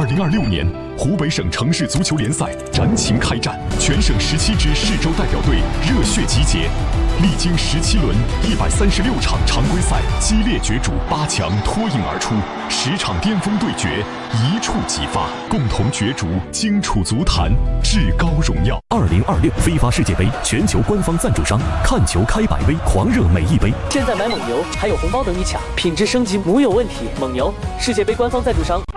2026年，湖北省城市足球联赛燃情开战，全省17支市州代表队热血集结。历经17轮136场常规赛激烈角逐，8强脱颖而出，10场巅峰对决一触即发，共同角逐荆楚足坛至高荣耀。 2026非法世界杯全球官方赞助商，看球开百威，狂热每一杯。 现在买蒙牛还有红包等你抢，品质升级无有问题。蒙牛世界杯官方赞助商。